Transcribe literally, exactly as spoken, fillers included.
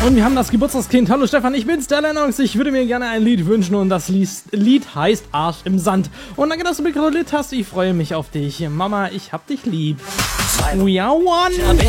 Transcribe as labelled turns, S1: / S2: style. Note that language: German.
S1: Und wir haben das Geburtstagskind. Hallo Stefan, ich bin's, der Lennox. Ich würde mir gerne ein Lied wünschen und das Lied heißt Arsch im Sand. Und danke, dass du mir gratuliert hast. Ich freue mich auf dich. Mama, ich hab dich lieb. We are one.